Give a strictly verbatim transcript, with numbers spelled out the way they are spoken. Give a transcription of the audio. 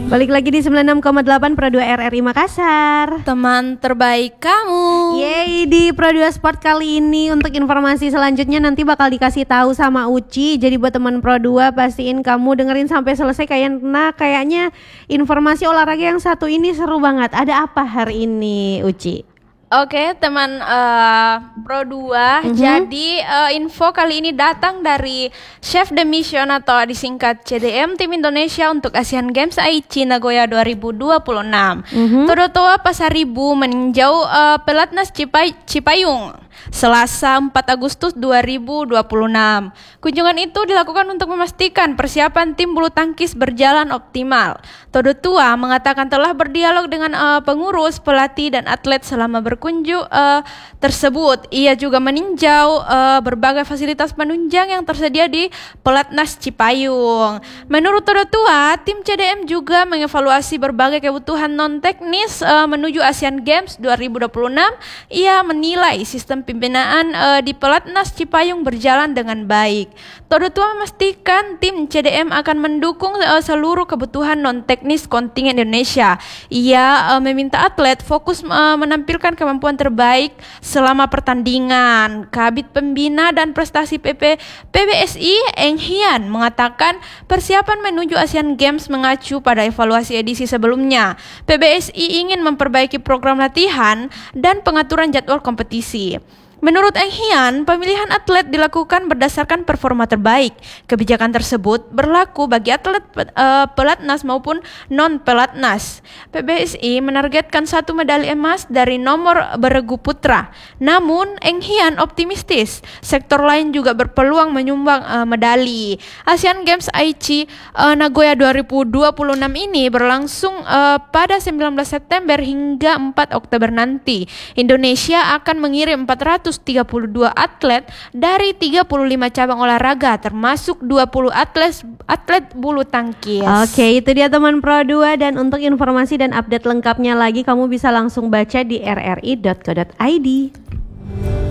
Balik lagi di sembilan puluh enam koma delapan Pro dua R R I Makassar. Teman terbaik kamu. Yeay, di Pro dua Sport kali ini untuk informasi selanjutnya nanti bakal dikasih tahu sama Uci. Jadi buat teman Pro dua pastiin kamu dengerin sampai selesai karena kayaknya informasi olahraga yang satu ini seru banget. Ada apa hari ini, Uci? Oke teman uh, Pro dua, Mhm. jadi uh, info kali ini datang dari Chef de Mission atau disingkat C D M Tim Indonesia untuk Asian Games Aichi Nagoya dua ribu dua puluh enam. Mhm. Todotoa Pasaribu meninjau uh, Pelatnas Cipai, Cipayung Selasa empat Agustus dua ribu dua puluh enam. Kunjungan itu dilakukan untuk memastikan persiapan tim bulu tangkis berjalan optimal. Todotua mengatakan telah berdialog dengan uh, pengurus, pelatih dan atlet selama berkunjung uh, tersebut. Ia juga meninjau uh, berbagai fasilitas penunjang yang tersedia di Pelatnas Cipayung. Menurut Todotua, tim C D M juga mengevaluasi berbagai kebutuhan non teknis uh, menuju Asian Games dua ribu dua puluh enam. Ia menilai sistem pembinaan uh, di Pelatnas Cipayung berjalan dengan baik. Todotua memastikan tim C D M akan mendukung uh, seluruh kebutuhan non teknis kontingen Indonesia. Ia uh, meminta atlet fokus uh, menampilkan kemampuan terbaik selama pertandingan. Kabid Pembina dan Prestasi P P P B S I Eng Hian mengatakan persiapan menuju Asian Games mengacu pada evaluasi edisi sebelumnya. P B S I ingin memperbaiki program latihan dan pengaturan jadwal kompetisi. Menurut Eng Hian, pemilihan atlet dilakukan berdasarkan performa terbaik. Kebijakan tersebut berlaku bagi atlet uh, pelatnas maupun non-pelatnas. P B S I menargetkan satu medali emas dari nomor beregu putra. Namun, Eng Hian optimistis sektor lain juga berpeluang menyumbang uh, medali. Asian Games Aichi uh, Nagoya dua ribu dua puluh enam ini berlangsung uh, pada sembilan belas September hingga empat Oktober nanti. Indonesia akan mengirim empat ratus tiga puluh dua atlet dari tiga puluh lima cabang olahraga termasuk dua puluh atlet atlet bulu tangkis. Oke, itu dia teman Pro dua dan untuk informasi dan update lengkapnya lagi kamu bisa langsung baca di r r i dot co dot i d.